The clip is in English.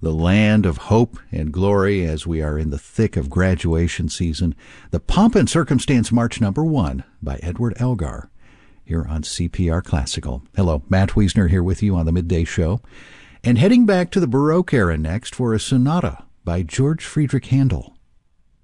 the land of hope and glory as we are in the thick of graduation season. The Pomp and Circumstance March Number 1 by Edward Elgar here on CPR Classical. Hello, Matt Wiesner here with you on the Midday Show. And heading back to the Baroque era next for a sonata by George Friedrich Handel.